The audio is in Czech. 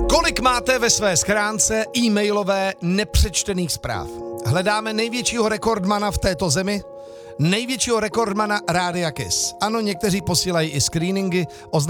Kolik máte ve své schránce e-mailové nepřečtených zpráv? Hledáme největšího rekordmana v této zemi? Největšího rekordmana Rádia Kiss. Ano, někteří posílají i screeningy,